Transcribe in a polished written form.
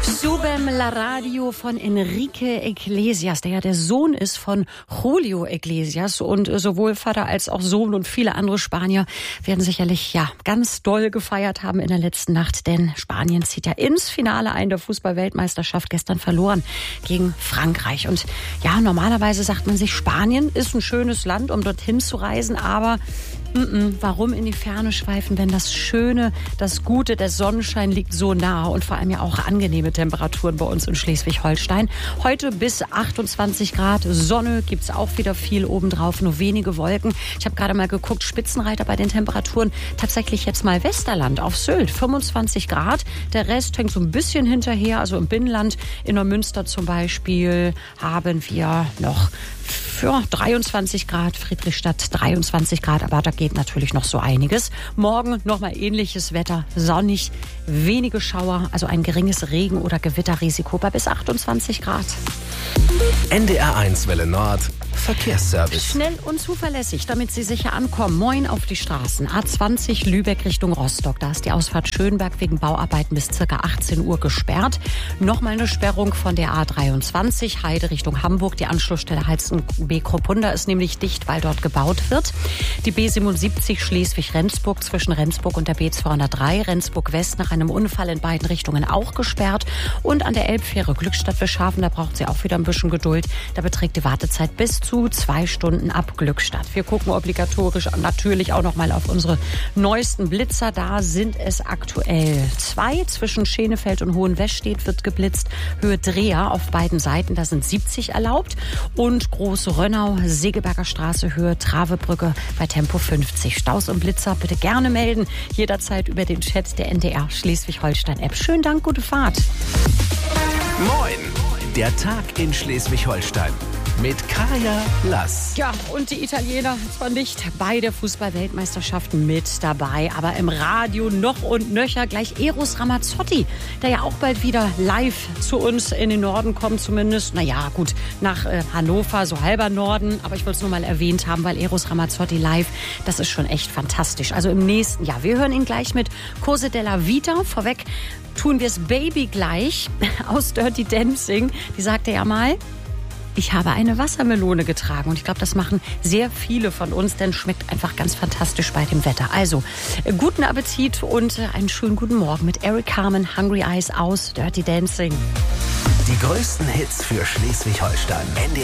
Subem la Radio von Enrique Iglesias, der ja der Sohn ist von Julio Iglesias, und sowohl Vater als auch Sohn und viele andere Spanier werden sicherlich ganz doll gefeiert haben in der letzten Nacht, denn Spanien zieht ja ins Finale ein der Fußball-Weltmeisterschaft, gestern verloren gegen Frankreich. Und normalerweise sagt man sich, Spanien ist ein schönes Land, um dorthin zu reisen, aber warum in die Ferne schweifen, wenn das Schöne, das Gute, der Sonnenschein liegt so nah und vor allem ja auch angenehme Temperaturen bei uns in Schleswig-Holstein. Heute bis 28 Grad, Sonne gibt's auch wieder viel obendrauf, nur wenige Wolken. Ich habe gerade mal geguckt, Spitzenreiter bei den Temperaturen, tatsächlich jetzt mal Westerland auf Sylt, 25 Grad. Der Rest hängt so ein bisschen hinterher, also im Binnenland, in Neumünster zum Beispiel, haben wir noch für 23 Grad, Friedrichstadt 23 Grad, aber da geht natürlich noch so einiges. Morgen nochmal ähnliches Wetter, sonnig, wenige Schauer, also ein geringes Regen- oder Gewitterrisiko bei bis 28 Grad. NDR1 Welle Nord, Verkehrsservice. Schnell und zuverlässig, damit Sie sicher ankommen. Moin auf die Straßen. A20 Lübeck Richtung Rostock. Da ist die Ausfahrt Schönberg wegen Bauarbeiten bis ca. 18 Uhr gesperrt. Nochmal eine Sperrung von der A23 Heide Richtung Hamburg. Die Anschlussstelle Heizenbeek-Kropunda ist nämlich dicht, weil dort gebaut wird. Die B77 Schleswig-Rendsburg zwischen Rendsburg und der B203 Rendsburg West nach einem Unfall in beiden Richtungen auch gesperrt. Und an der Elbfähre Glückstadt-Wilshaven, da braucht sie auch wieder ein bisschen Geduld. Da beträgt die Wartezeit bis zu 2 Stunden ab Glückstadt. Wir gucken obligatorisch natürlich auch noch mal auf unsere neuesten Blitzer. Da sind es aktuell 2. Zwischen Schenefeld und Hohenwestedt wird geblitzt. Höhe Dreher auf beiden Seiten, da sind 70 erlaubt. Und Große Rönnau, Segeberger Straße, Höhe Travebrücke bei Tempo 50. Staus und Blitzer bitte gerne melden. Jederzeit über den Chat der NDR Schleswig-Holstein-App. Schönen Dank, gute Fahrt. Moin, der Tag in Schleswig-Holstein. Mit Kaya Lass. Ja, und die Italiener zwar nicht bei der Fußball-Weltmeisterschaft mit dabei, aber im Radio noch und nöcher gleich Eros Ramazzotti, der ja auch bald wieder live zu uns in den Norden kommt, zumindest. Naja, gut, nach Hannover, so halber Norden, aber ich wollte es nur mal erwähnt haben, weil Eros Ramazzotti live, das ist schon echt fantastisch. Also im nächsten Jahr. Wir hören ihn gleich mit Cose della Vita. Vorweg tun wir es Baby gleich aus Dirty Dancing. Die sagte ja mal: Ich habe eine Wassermelone getragen, und ich glaube, das machen sehr viele von uns, denn schmeckt einfach ganz fantastisch bei dem Wetter. Also, guten Appetit und einen schönen guten Morgen mit Eric Carmen, Hungry Eyes aus Dirty Dancing. Die größten Hits für Schleswig-Holstein.